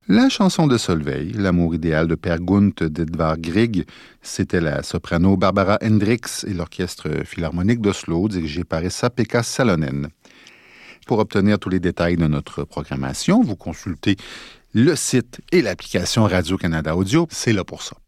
La chanson de Solveig, L'amour idéal de Per Gunt d'Edvard Grieg, c'était la soprano Barbara Hendricks et l'orchestre philharmonique d'Oslo dirigé par Esa-Pekka Salonen. Pour obtenir tous les détails de notre programmation, vous consultez le site et l'application Radio-Canada Audio. C'est là pour ça.